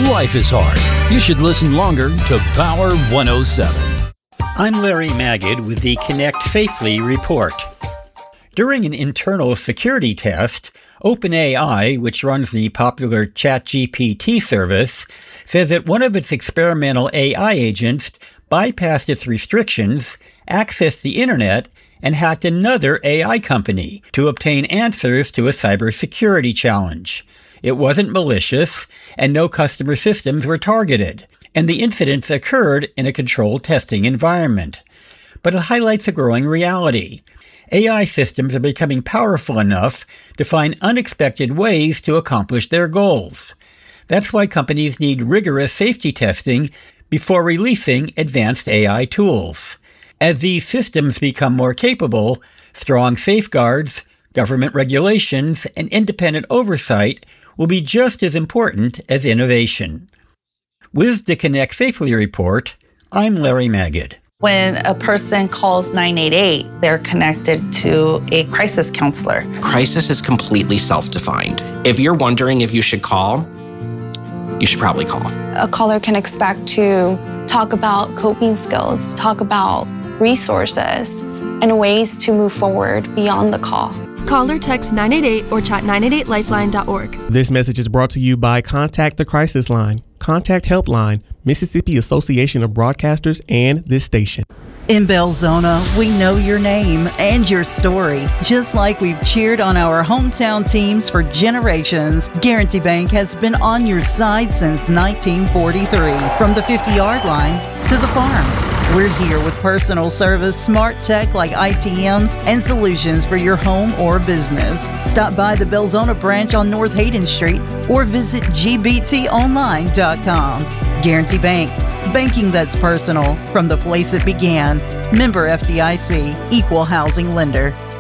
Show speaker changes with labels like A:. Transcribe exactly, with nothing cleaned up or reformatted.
A: Life is hard. You should listen longer to Power one oh seven.
B: I'm Larry Magid with the Connect Safely report. During an internal security test, OpenAI, which runs the popular ChatGPT service, says that one of its experimental A I agents bypassed its restrictions, accessed the internet, and hacked another A I company to obtain answers to a cybersecurity challenge. It wasn't malicious, and no customer systems were targeted, and the incidents occurred in a controlled testing environment. But it highlights a growing reality. A I systems are becoming powerful enough to find unexpected ways to accomplish their goals. That's why companies need rigorous safety testing before releasing advanced A I tools. As these systems become more capable, strong safeguards, government regulations, and independent oversight will be just as important as innovation. With the Connect Safely report, I'm Larry Magid.
C: When a person calls nine eight eight, they're connected to a crisis counselor.
D: Crisis is completely self-defined. If you're wondering if you should call, you should probably call.
E: A caller can expect to talk about coping skills, talk about resources, and ways to move forward beyond the call.
F: Call or text nine eight eight or chat nine eight eight lifeline dot org.
G: This message is brought to you by Contact the Crisis Line, Contact Helpline, Mississippi Association of Broadcasters, and this station.
H: In Belzona, we know your name and your story. Just like we've cheered on our hometown teams for generations, Guarantee Bank has been on your side since nineteen forty-three. From the fifty-yard line to the farm, we're here with personal service, smart tech like I T Ms, and solutions for your home or business. Stop by the Belzona branch on North Hayden Street or visit G B T online dot com. Guarantee Bank, banking that's personal from the place it began. Member F D I C, Equal Housing Lender.